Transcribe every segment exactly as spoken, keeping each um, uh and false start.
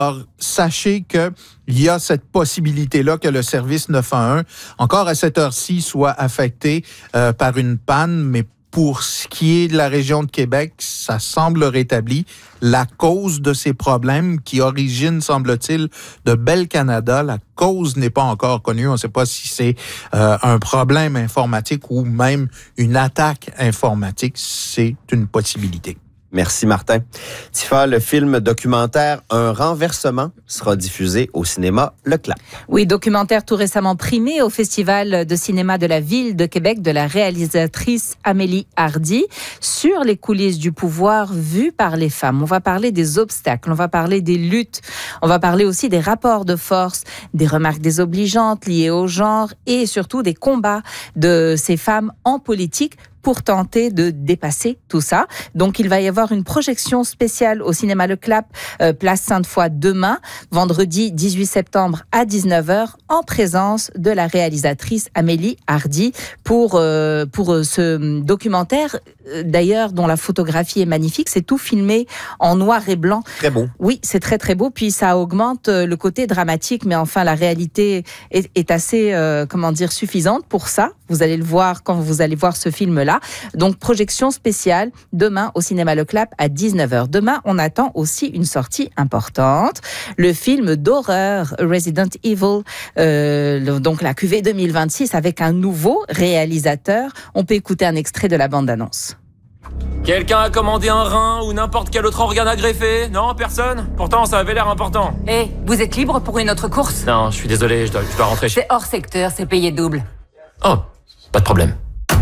Alors, sachez qu'il y a cette possibilité-là que le service neuf un un, encore à cette heure-ci, soit affecté euh, par une panne, mais pour ce qui est de la région de Québec, ça semble rétabli. La cause de ces problèmes qui originent, semble-t-il, de Bell Canada, la cause n'est pas encore connue. On ne sait pas si c'est euh, un problème informatique ou même une attaque informatique. C'est une possibilité. Merci, Martin. Tifa, le film documentaire Un renversement sera diffusé au cinéma Le Clap. Oui, documentaire tout récemment primé au Festival de cinéma de la Ville de Québec de la réalisatrice Amélie Hardy sur les coulisses du pouvoir vu par les femmes. On va parler des obstacles, on va parler des luttes, on va parler aussi des rapports de force, des remarques désobligeantes liées au genre et surtout des combats de ces femmes en politique pour tenter de dépasser tout ça. Donc, il va y avoir une projection spéciale au cinéma Le Clap, euh, place Sainte-Foy, demain, vendredi dix-huit septembre à dix-neuf heures, en présence de la réalisatrice Amélie Hardy pour, euh, pour euh, ce documentaire, euh, d'ailleurs, dont la photographie est magnifique. C'est tout filmé en noir et blanc. Très beau. Oui, c'est très, très beau. Puis, ça augmente le côté dramatique, mais enfin, la réalité est, est assez, euh, comment dire, suffisante pour ça. Vous allez le voir quand vous allez voir ce film-là. Donc, projection spéciale demain au cinéma Le Clap à dix-neuf heures. Demain, on attend aussi une sortie importante. Le film d'horreur Resident Evil, euh, donc la Q V deux mille vingt-six avec un nouveau réalisateur. On peut écouter un extrait de la bande-annonce. Quelqu'un a commandé un rein ou n'importe quel autre organe à greffer? Non, personne? Pourtant, ça avait l'air important. Hé, hey, vous êtes libre pour une autre course? Non, je suis désolé, je dois, je dois rentrer chez... C'est hors secteur, c'est payé double. Oh, pas de problème.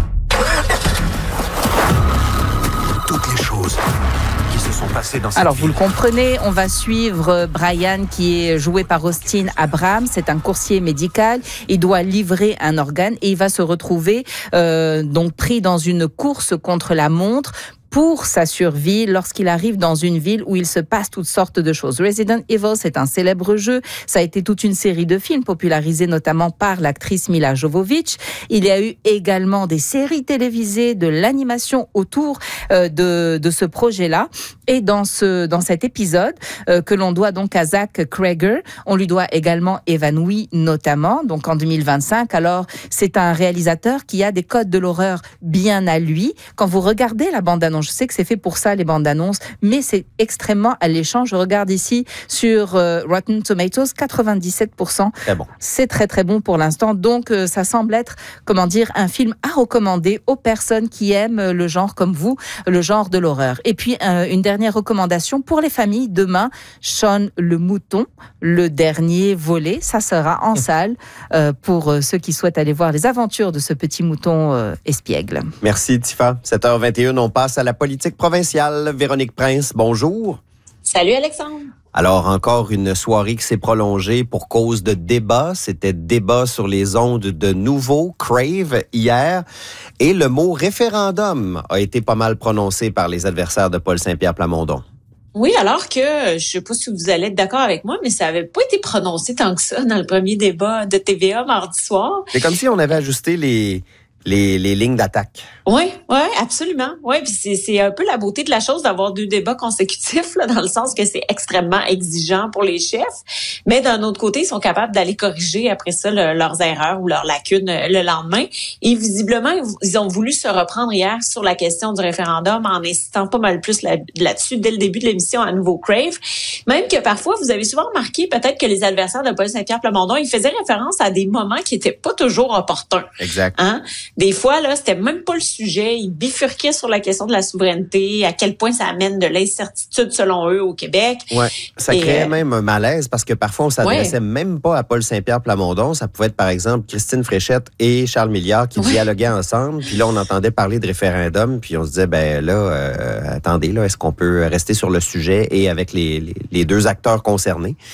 Toutes les choses qui se sont passées dans cette Alors, ville. vous le comprenez, on va suivre Brian qui est joué par Austin Abrams. C'est un coursier médical. Il doit livrer un organe et il va se retrouver euh, donc pris dans une course contre la montre pour sa survie lorsqu'il arrive dans une ville où il se passe toutes sortes de choses. Resident Evil, c'est un célèbre jeu. Ça a été toute une série de films popularisés notamment par l'actrice Mila Jovovich. Il y a eu également des séries télévisées, de l'animation autour euh, de, de ce projet-là. Et dans, ce, dans cet épisode euh, que l'on doit donc à Zach Cregger, on lui doit également Évanoui notamment, donc en deux mille vingt-cinq. Alors, c'est un réalisateur qui a des codes de l'horreur bien à lui. Quand vous regardez la bande-annonce, je sais que c'est fait pour ça, les bandes annonces, mais c'est extrêmement alléchant. Je regarde ici sur euh, Rotten Tomatoes, quatre-vingt-dix-sept pour cent. Très bon. C'est très, très bon pour l'instant. Donc, euh, ça semble être, comment dire, un film à recommander aux personnes qui aiment le genre comme vous, le genre de l'horreur. Et puis, euh, une dernière recommandation pour les familles. Demain, Sean le Mouton, le dernier volet. Ça sera en salle euh, pour euh, ceux qui souhaitent aller voir les aventures de ce petit mouton euh, espiègle. Merci, Tifa. sept heures vingt et une, on passe à la politique provinciale. Véronique Prince, bonjour. Salut Alexandre. Alors, encore une soirée qui s'est prolongée pour cause de débat. C'était débat sur les ondes de Nouveau, Crave, hier. Et le mot référendum a été pas mal prononcé par les adversaires de Paul Saint-Pierre Plamondon. Oui, alors que, je sais pas si vous allez être d'accord avec moi, mais ça avait pas été prononcé tant que ça dans le premier débat de T V A mardi soir. C'est comme si on avait ajusté les... Les, les lignes d'attaque. Oui, oui, absolument. Oui, puis c'est, c'est un peu la beauté de la chose d'avoir deux débats consécutifs, là, dans le sens que c'est extrêmement exigeant pour les chefs. Mais d'un autre côté, ils sont capables d'aller corriger après ça le, leurs erreurs ou leurs lacunes le lendemain. Et visiblement, ils ont voulu se reprendre hier sur la question du référendum en insistant pas mal plus là, là-dessus dès le début de l'émission à Nouveau Crave. Même que parfois, vous avez souvent remarqué peut-être que les adversaires de Paul Saint-Pierre Plamondon, ils faisaient référence à des moments qui étaient pas toujours opportuns. Exact. Hein? Des fois, là, c'était même pas le sujet. Ils bifurquaient sur la question de la souveraineté, à quel point ça amène de l'incertitude, selon eux, au Québec. Ouais, ça Et créait euh... même un malaise parce que parfois, on s'adressait ouais. même pas à Paul Saint-Pierre Plamondon. Ça pouvait être, par exemple, Christine Fréchette et Charles Milliard qui ouais. dialoguaient ensemble. Puis là, on entendait parler de référendum. Puis on se disait, ben là, euh, attendez, là, est-ce qu'on peut rester sur le sujet et avec les, les, les deux acteurs concernés?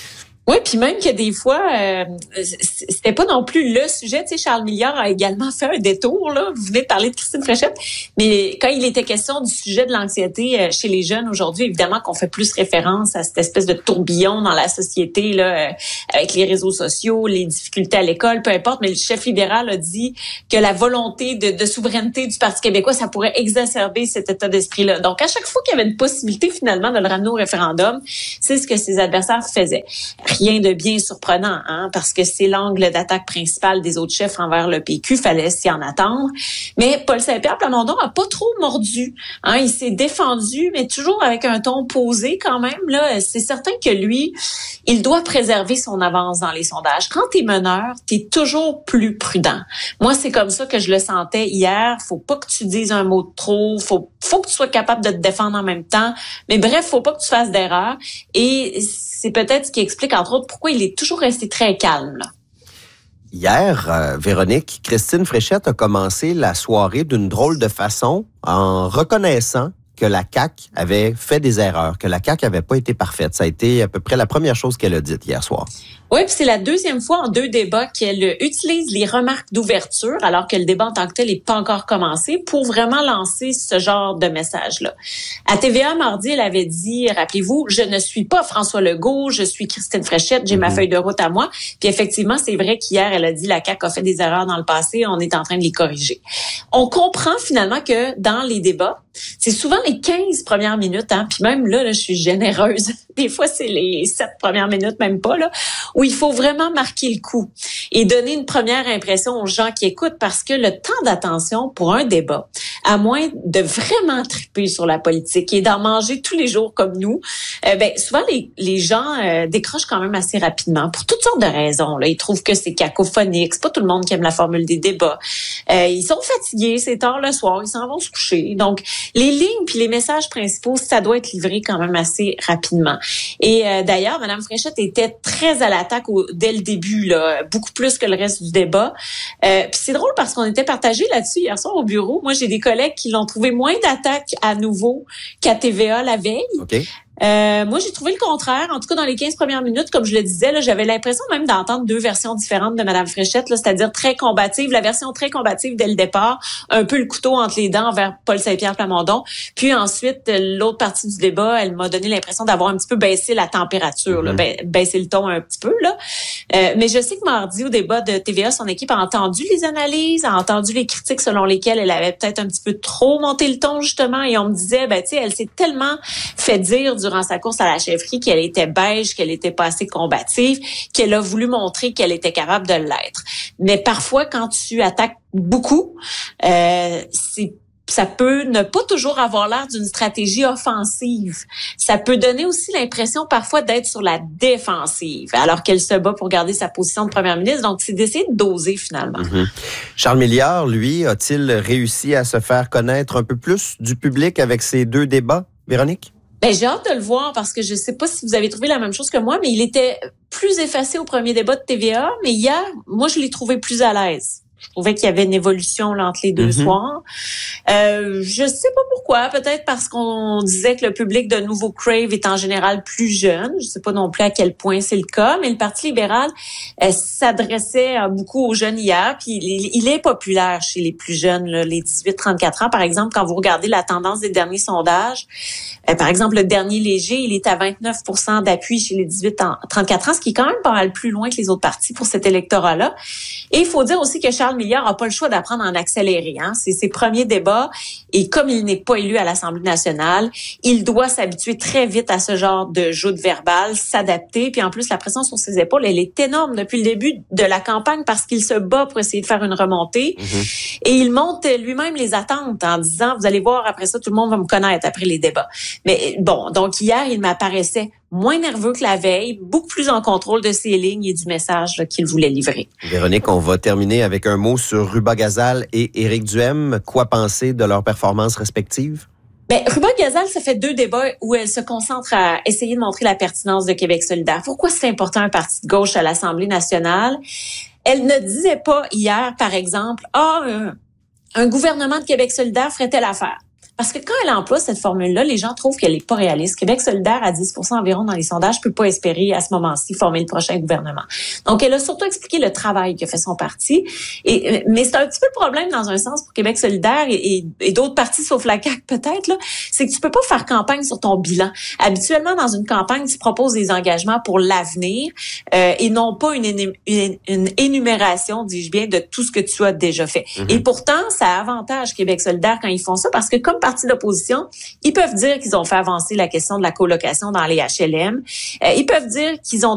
Oui, puis même que des fois, euh, c'était pas non plus le sujet. Tu sais, Charles Milliard a également fait un détour, là. Vous venez de parler de Christine Fréchette, mais quand il était question du sujet de l'anxiété chez les jeunes aujourd'hui, évidemment qu'on fait plus référence à cette espèce de tourbillon dans la société, là, avec les réseaux sociaux, les difficultés à l'école, peu importe, mais le chef libéral a dit que la volonté de, de souveraineté du Parti québécois, ça pourrait exacerber cet état d'esprit-là. Donc, à chaque fois qu'il y avait une possibilité, finalement, de le ramener au référendum, c'est ce que ses adversaires faisaient. Rien de bien surprenant, hein, parce que c'est l'angle d'attaque principal des autres chefs envers le P Q, fallait s'y en attendre. Mais Paul Saint-Pierre Plamondon a pas trop mordu, hein, il s'est défendu, mais toujours avec un ton posé quand même. Là, c'est certain que lui, il doit préserver son avance dans les sondages. Quand t'es meneur, t'es toujours plus prudent. Moi, c'est comme ça que je le sentais hier. Faut pas que tu dises un mot de trop, faut faut que tu sois capable de te défendre en même temps. Mais bref, faut pas que tu fasses d'erreur. Et c'est peut-être ce qui explique, entre autres, pourquoi il est toujours resté très calme, là. Hier, euh, Véronique, Christine Fréchette a commencé la soirée d'une drôle de façon en reconnaissant que la C A Q avait fait des erreurs, que la C A Q avait pas été parfaite. Ça a été à peu près la première chose qu'elle a dite hier soir. Oui, puis c'est la deuxième fois en deux débats qu'elle utilise les remarques d'ouverture, alors que le débat en tant que tel n'est pas encore commencé, pour vraiment lancer ce genre de message-là. À T V A, mardi, elle avait dit, rappelez-vous, je ne suis pas François Legault, je suis Christine Fréchette, j'ai mm-hmm. ma feuille de route à moi. Puis effectivement, c'est vrai qu'hier, elle a dit, la C A Q a fait des erreurs dans le passé, on est en train de les corriger. On comprend finalement que dans les débats, c'est souvent les quinze premières minutes, hein, puis même là, là, je suis généreuse. Des fois, c'est les sept premières minutes, même pas, là, où il faut vraiment marquer le coup et donner une première impression aux gens qui écoutent, parce que le temps d'attention pour un débat, à moins de vraiment triper sur la politique et d'en manger tous les jours comme nous, euh, ben souvent les, les gens euh, décrochent quand même assez rapidement pour toutes sortes de raisons. Là. Ils trouvent que c'est cacophonique, c'est pas tout le monde qui aime la formule des débats. Euh, ils sont fatigués, c'est tard le soir, ils s'en vont se coucher. Donc, les lignes puis les messages principaux, ça doit être livré quand même assez rapidement. Et euh, d'ailleurs, Mme Fréchette était très à l'attaque au, dès le début, là, beaucoup plus que le reste du débat. Euh, puis c'est drôle parce qu'on était partagés là-dessus hier soir au bureau. Moi, j'ai des collègues qui l'ont trouvé moins d'attaque à nouveau qu'à T V A la veille. Okay. Euh, moi, j'ai trouvé le contraire. En tout cas, dans les quinze premières minutes, comme je le disais, là, j'avais l'impression même d'entendre deux versions différentes de Mme Fréchette, là, c'est-à-dire très combative. La version très combative dès le départ, un peu le couteau entre les dents envers Paul Saint-Pierre Plamondon. Puis ensuite, l'autre partie du débat, elle m'a donné l'impression d'avoir un petit peu baissé la température, mm-hmm. là, baissé le ton un petit peu. Là. Euh, mais je sais que mardi, au débat de T V A, son équipe a entendu les analyses, a entendu les critiques selon lesquelles elle avait peut-être un petit peu trop monté le ton, justement. Et on me disait, ben tu sais, elle s'est tellement fait dire du durant sa course à la chefferie qu'elle était beige, qu'elle était pas assez combative, qu'elle a voulu montrer qu'elle était capable de l'être. Mais parfois, quand tu attaques beaucoup, euh, c'est ça peut ne pas toujours avoir l'air d'une stratégie offensive. Ça peut donner aussi l'impression parfois d'être sur la défensive, alors qu'elle se bat pour garder sa position de première ministre. Donc, c'est d'essayer de doser finalement. Mm-hmm. Charles Milliard, lui, a-t-il réussi à se faire connaître un peu plus du public avec ces deux débats, Véronique? Ben, j'ai hâte de le voir parce que je sais pas si vous avez trouvé la même chose que moi, mais il était plus effacé au premier débat de T V A. Mais hier, moi, je l'ai trouvé plus à l'aise. Je trouvais qu'il y avait une évolution là, entre les deux mm-hmm. soirs. Euh, je sais pas pourquoi. Peut-être parce qu'on disait que le public de Nouveau Crave est en général plus jeune. Je sais pas non plus à quel point c'est le cas. Mais le Parti libéral euh, s'adressait euh, beaucoup aux jeunes hier. Puis il, il est populaire chez les plus jeunes, là, les dix-huit trente-quatre ans. Par exemple, quand vous regardez la tendance des derniers sondages, euh, par exemple, le dernier léger, il est à vingt-neuf pour cent d'appui chez les dix-huit trente-quatre ans, ce qui est quand même pas mal plus loin que les autres partis pour cet électorat-là. Et il faut dire aussi que Charles Milliard n'a pas le choix d'apprendre en accéléré. Hein. C'est ses premiers débats. Et comme il n'est pas élu à l'Assemblée nationale, il doit s'habituer très vite à ce genre de joute verbale, s'adapter. Puis en plus, la pression sur ses épaules, elle est énorme depuis le début de la campagne parce qu'il se bat pour essayer de faire une remontée. Mm-hmm. Et il monte lui-même les attentes en disant, vous allez voir, après ça, tout le monde va me connaître après les débats. Mais bon, donc hier, il m'apparaissait moins nerveux que la veille, beaucoup plus en contrôle de ses lignes et du message là, qu'il voulait livrer. Véronique, on va terminer avec un mot sur Ruba Gazal et Éric Duhaime. Quoi penser de leurs performances respectives? Ben, Ruba Gazal, ça fait deux débats où elle se concentre à essayer de montrer la pertinence de Québec solidaire. Pourquoi c'est important un parti de gauche à l'Assemblée nationale? Elle ne disait pas hier, par exemple, « Ah, un, un gouvernement de Québec solidaire ferait telle affaire. » Parce que quand elle emploie cette formule-là, les gens trouvent qu'elle est pas réaliste. Québec solidaire à dix pour cent environ dans les sondages peut pas espérer à ce moment-ci former le prochain gouvernement. Donc, elle a surtout expliqué le travail que fait son parti. Et, mais c'est un petit peu le problème dans un sens pour Québec solidaire et, et, et d'autres partis, sauf la C A Q peut-être, là, c'est que tu peux pas faire campagne sur ton bilan. Habituellement, dans une campagne, tu proposes des engagements pour l'avenir euh, et non pas une, énu- une, une énumération, dis-je bien, de tout ce que tu as déjà fait. Mm-hmm. Et pourtant, ça avantage Québec solidaire quand ils font ça parce que comme parti d'opposition, ils peuvent dire qu'ils ont fait avancer la question de la colocation dans les H L M. Euh, ils peuvent dire qu'ils ont